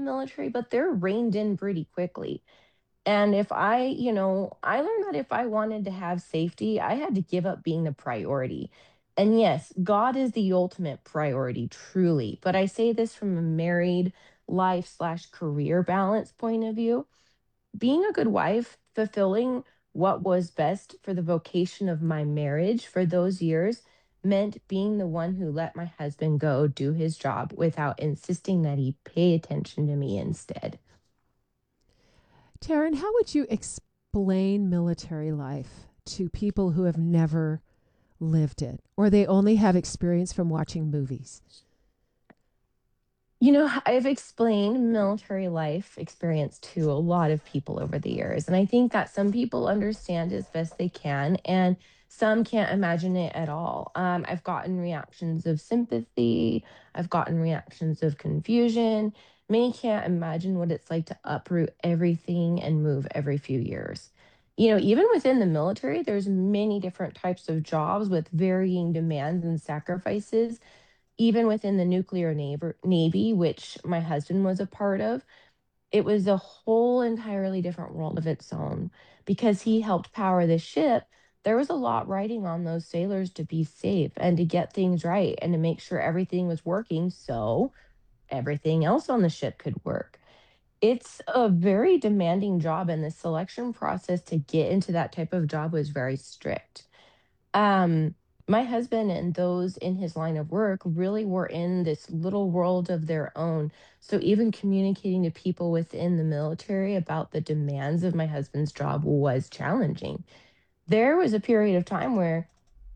military, but they're reined in pretty quickly. And if I learned that if I wanted to have safety, I had to give up being the priority. And yes, God is the ultimate priority, truly. But I say this from a married life/career balance point of view. Being a good wife, fulfilling what was best for the vocation of my marriage for those years meant being the one who let my husband go do his job without insisting that he pay attention to me instead. Taryn, how would you explain military life to people who have never lived it or they only have experience from watching movies? I've explained military life experience to a lot of people over the years, and I think that some people understand as best they can, and some can't imagine it at all. I've gotten reactions of sympathy, I've gotten reactions of confusion. Many can't imagine what it's like to uproot everything and move every few years. Even within the military, there's many different types of jobs with varying demands and sacrifices even within the nuclear navy, which my husband was a part of, it was a whole entirely different world of its own. Because he helped power the ship, there was a lot riding on those sailors to be safe and to get things right and to make sure everything was working so everything else on the ship could work. It's a very demanding job, and the selection process to get into that type of job was very strict. Um, my husband and those in his line of work really were in this little world of their own. So even communicating to people within the military about the demands of my husband's job was challenging. There was a period of time where,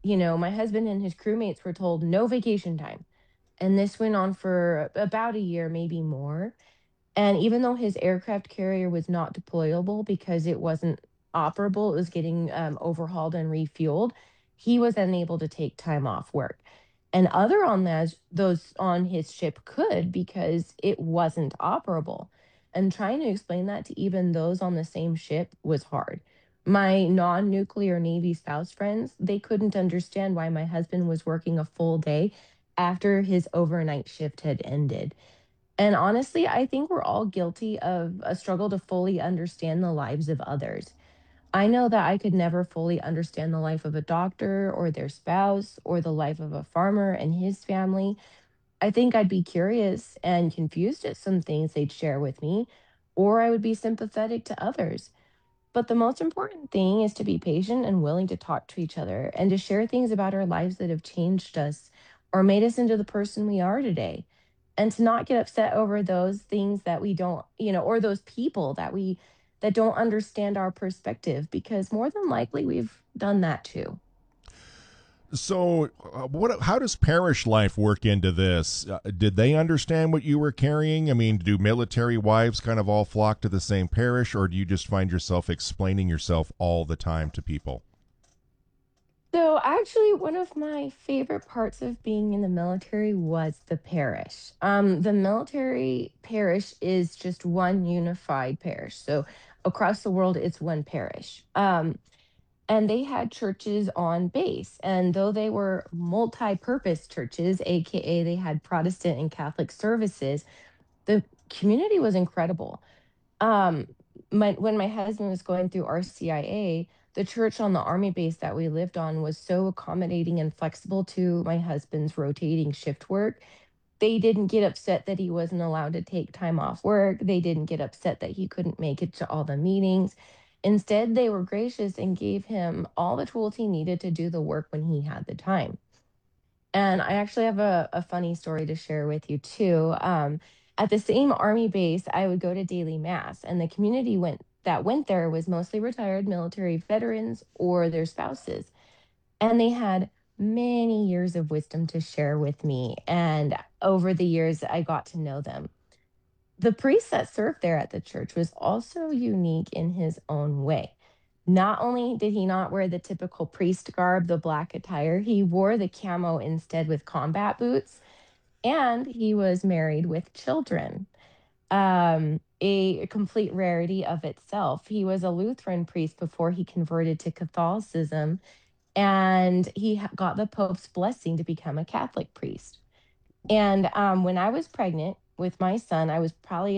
my husband and his crewmates were told no vacation time. And this went on for about a year, maybe more. And even though his aircraft carrier was not deployable because it wasn't operable, it was getting overhauled and refueled, he was unable to take time off work. And other on those on his ship could because it wasn't operable. And trying to explain that to even those on the same ship was hard. My non-nuclear Navy spouse friends, they couldn't understand why my husband was working a full day after his overnight shift had ended. And honestly, I think we're all guilty of a struggle to fully understand the lives of others. I know that I could never fully understand the life of a doctor or their spouse or the life of a farmer and his family. I think I'd be curious and confused at some things they'd share with me, or I would be sympathetic to others. But the most important thing is to be patient and willing to talk to each other and to share things about our lives that have changed us or made us into the person we are today. And to not get upset over those things that we don't, or those people that don't understand our perspective because more than likely we've done that too. So, what? How does parish life work into this? Did they understand what you were carrying? I mean, do military wives kind of all flock to the same parish, or do you just find yourself explaining yourself all the time to people? So, actually, one of my favorite parts of being in the military was the parish. The military parish is just one unified parish. So, across the world, it's one parish. And they had churches on base. And though they were multi purpose churches, AKA they had Protestant and Catholic services, the community was incredible. Um, when my husband was going through RCIA, the church on the army base that we lived on was so accommodating and flexible to my husband's rotating shift work. They didn't get upset that he wasn't allowed to take time off work. They didn't get upset that he couldn't make it to all the meetings. Instead, they were gracious and gave him all the tools he needed to do the work when he had the time. And I actually have a funny story to share with you too. At the same army base, I would go to daily mass, and the community went there was mostly retired military veterans or their spouses, and they had many years of wisdom to share with me. And over the years, I got to know them. The priest that served there at the church was also unique in his own way. Not only did he not wear the typical priest garb, the black attire, he wore the camo instead with combat boots, and he was married with children. A complete rarity of itself. He was a Lutheran priest before he converted to Catholicism, and got the Pope's blessing to become a Catholic priest. And when I was pregnant with my son, I was probably